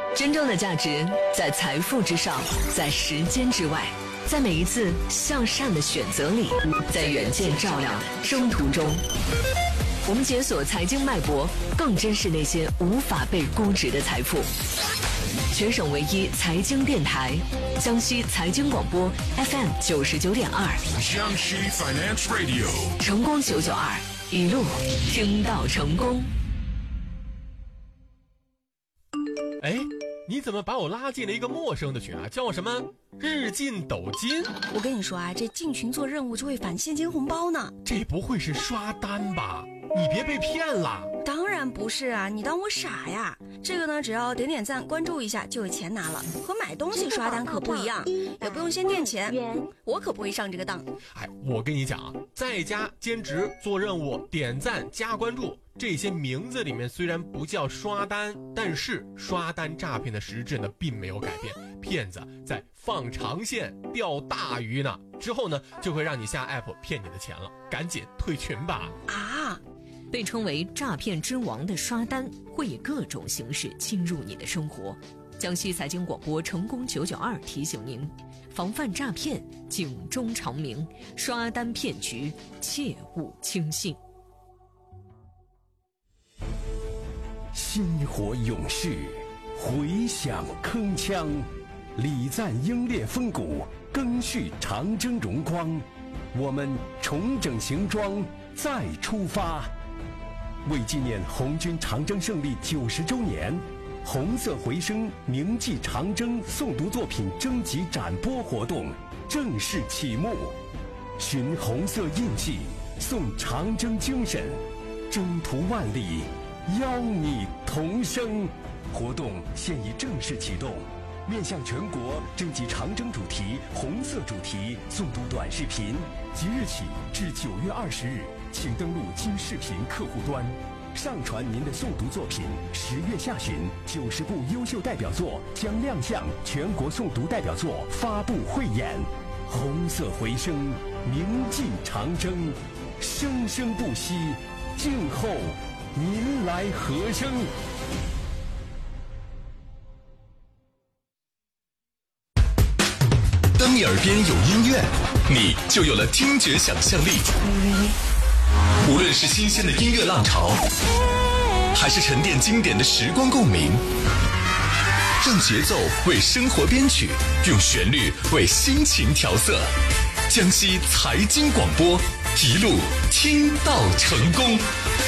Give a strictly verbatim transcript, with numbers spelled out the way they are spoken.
真正的价值在财富之上，在时间之外，在每一次向善的选择里，在远见照亮的征途中。我们解锁财经脉搏，更珍视那些无法被估值的财富。全省唯一财经电台，江西财经广播 F M 九十九点二， 江西 Finance Radio， 成功九九二，一路听到成功。 哎，你怎么把我拉进了一个陌生的群啊？叫什么日进斗金？ 我跟你说啊，这进群做任务就会返现金红包呢。 这不会是刷单吧？你别被骗了。 当然不是啊，你当我傻呀？这个呢，只要点点赞关注一下就有钱拿了，和买东西刷单可不一样，也不用先垫钱，我可不会上这个当。 哎，我跟你讲啊，在家兼职做任务点赞加关注，这些名字里面虽然不叫刷单，但是刷单诈骗的实质呢并没有改变，骗子在放长线钓大鱼呢，之后呢就会让你下 app 骗你的钱了，赶紧退群吧。 啊， 被称为诈骗之王的刷单会以各种形式侵入你的生活。江西财经广播成功九九二提醒您，防范诈骗，警钟长鸣，刷单骗局切勿轻信。 薪火勇士，回响铿锵，礼赞英烈风骨，赓续长征荣光。我们重整行装，再出发。为纪念红军长征胜利九十周年，红色回声铭记长征诵读作品征集展播活动正式启幕。寻红色印记，颂长征精神，征途万里，邀你同声。活动现已正式启动，面向全国征集长征主题、红色主题诵读短视频，即日起至九月二十日，请登录今视频客户端，上传您的诵读作品。十月下旬，九十部优秀代表作将亮相全国诵读代表作发布汇演。红色回声，铭记长征，生生不息，静候您来和声。 当你耳边有音乐，你就有了听觉想象力。无论是新鲜的音乐浪潮，还是沉淀经典的时光共鸣，让节奏为生活编曲，用旋律为心情调色。江西财经广播，一路听到成功。